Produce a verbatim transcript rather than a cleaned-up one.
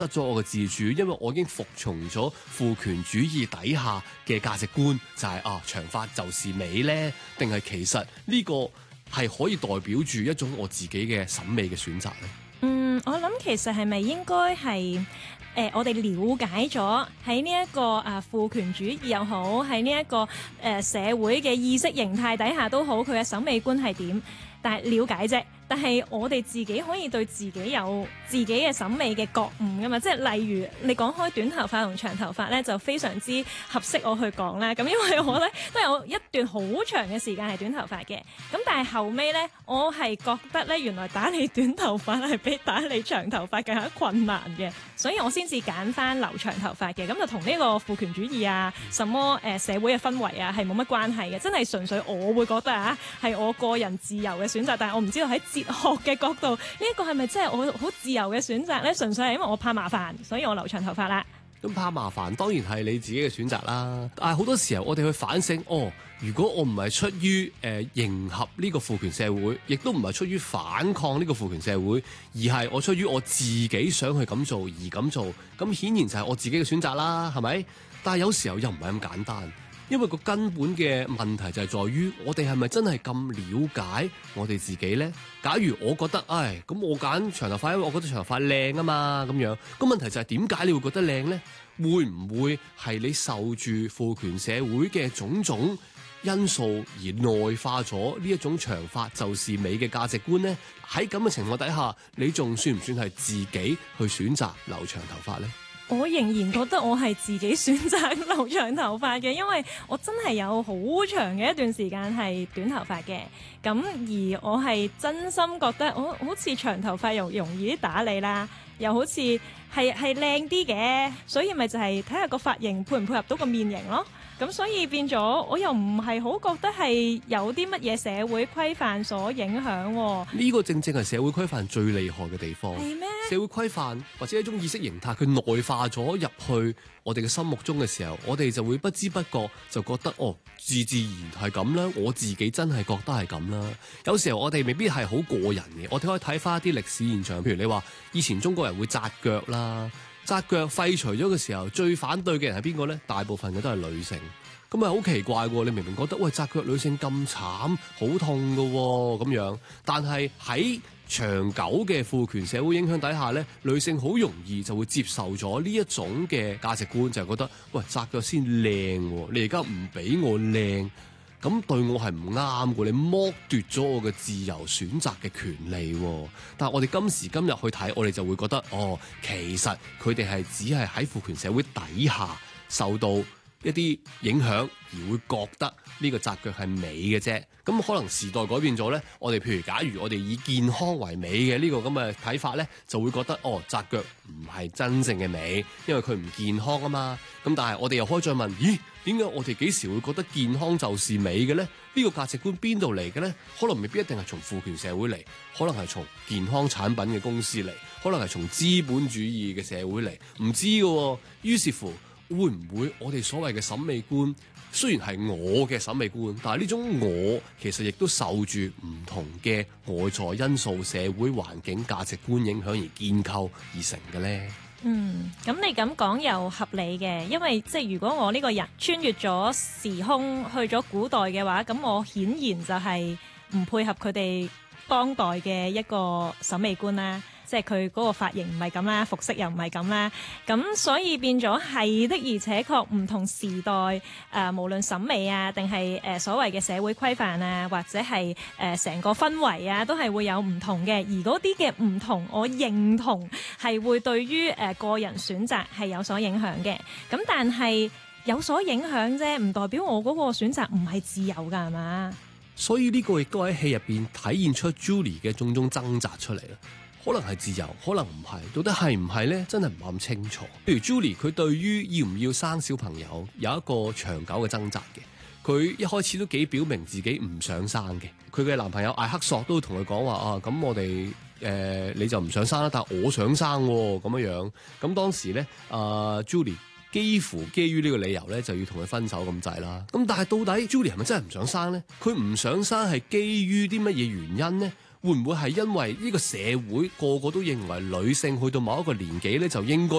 得咗我嘅自主，因為我已經服從咗父權主義底下嘅價值觀，就係、是、啊長髮就是美呢？定係其實呢個係可以代表住一種我自己嘅審美嘅選擇呢？ 嗯，我諗其實係咪應該係？誒、呃，我哋了解咗喺呢一個啊父權主義又好，喺呢一個誒、呃、社會嘅意識形態底下都好，佢嘅審美觀係點？但係了解啫。但係我哋自己可以對自己有自己嘅審美嘅覺悟㗎嘛，即係例如你講開短頭髮同長頭髮咧，就非常之合適我去講啦。咁因為我咧都有一段好長嘅時間係短頭髮嘅，咁但係後尾咧，我係覺得咧原來打理短頭髮係比打理長頭髮更加困難嘅，所以我先至揀翻留長頭髮嘅。咁就同呢個父權主義啊、什麼誒社會嘅氛圍啊係冇乜關係嘅，真係純粹我會覺得啊係我個人自由嘅選擇，但係我唔知道喺哲學嘅角度，呢一個係咪真係我好自由嘅選擇呢？純粹係因為我怕麻煩，所以我留長頭髮啦。 咁怕麻煩當然係你自己嘅選擇啦。但係好多時候我哋去反省，哦，如果我唔係出於誒、呃、迎合呢個父權社會，亦都唔係出於反抗呢個父權社會，而係我出於我自己想去咁做而咁做，咁顯然就係我自己嘅選擇啦，係咪？但係有時候又唔係咁簡單。因為個根本嘅問題就係在於，我哋係咪真係咁了解我哋自己呢？假如我覺得，唉，咁我揀長頭髮，因為我覺得長頭髮靚啊嘛，咁樣。個問題就係點解你會覺得靚呢？會唔會係你受住父權社會嘅種種因素而內化咗呢一種長髮就是美嘅價值觀呢？喺咁嘅情況底下，你仲算唔算係自己去選擇留長頭髮呢？ 我仍然覺得我係自己選擇留長頭髮嘅，因為我真係有好長嘅一段時間係短頭髮嘅。咁而我係真心覺得我好似長頭髮又容易啲打理啦，又好似係係靚啲嘅，所以咪就係睇下個髮型配唔配合到個面型咯。咁所以變咗，我又唔係好覺得係有啲乜嘢社會規範所影響喎。 呢個正正係社會規範最厲害嘅地方。 係咩？ 社會規範或者一種意識形態，佢內化咗入去我哋嘅心目中嘅時候，我哋就會不知不覺就覺得哦，自自然係咁啦。我自己真係覺得係咁啦。有時候我哋未必係好過人嘅，我哋可以睇翻一啲歷史現象，譬如你話以前中國人會紮腳啦。紮腳廢除咗嘅時候，最反對嘅人係邊個呢？大部分嘅都係女性，咁咪好奇怪喎！你明明覺得喂紮腳女性咁慘，好痛㗎喎咁樣，但係喺長久嘅父權社會影響底下呢，女性好容易就會接受咗呢一種嘅價值觀，就係覺得喂紮腳先靚喎，你而家唔俾我靚。咁對我係唔啱嘅，你剝奪咗我嘅自由選擇嘅權利喎。但係我哋今時今日去睇，我哋就會覺得，哦，其實佢哋係只係喺父權社會底下受到一啲影響，而會覺得呢個紮腳係美嘅啫。咁可能時代改變咗呢，我哋譬如假如我哋以健康為美嘅呢個咁嘅睇法呢，就會覺得，哦，紮腳唔係真正嘅美，因為佢唔健康啊嘛。咁但係我哋又可以再問，咦？點解我哋幾時會覺得健康就是美嘅呢？呢個價值觀邊度嚟嘅呢？可能未必一定係從父權社會嚟，可能係從健康產品嘅公司嚟，可能係從資本主義嘅社會嚟，唔知嘅喎。於是乎，會唔會我哋所謂嘅審美觀，雖然係我嘅審美觀，但係呢種我其實亦都受住唔同嘅外在因素、社會環境、價值觀影響而建構而成嘅呢？ 嗯，咁你咁講又合理嘅，因為即係如果我呢個人穿越咗時空去咗古代嘅話，咁我顯然就係唔配合佢哋當代嘅一個審美觀啦，即係佢嗰個髮型唔係咁啦，服飾又唔係咁啦，咁所以變咗係的，而且確唔同時代誒、呃，無論審美啊，定係誒所謂嘅社會規範啊，或者係誒成個氛圍啊，都係會有唔同嘅。而嗰啲嘅唔同，我認同係會對於誒、呃、個人選擇係有所影響嘅。咁但係有所影響啫，唔代表我嗰個選擇唔係自由㗎，係嘛？ 所以呢個亦都喺戲入邊體現出 Julie 嘅種種掙扎出嚟啦。可能係自由，可能唔係，到底係唔係呢？真係唔係咁清楚。譬如 Julie 佢對於要唔要生小朋友有一個長久嘅掙扎嘅。佢一開始都幾表明自己唔想生嘅。佢嘅男朋友艾克索都同佢講話啊，咁我哋誒、呃、你就唔想生啦，但係我想生喎咁樣樣。咁當時呢，啊、呃、Julie 幾乎基於呢個理由呢，就要同佢分手咁滯啦。咁但係到底 Julie 係咪真係唔想生呢？佢唔想生係基於啲乜嘢原因呢？ 會唔會係因為呢個社會個個都認為女性去到某一個年紀咧就應該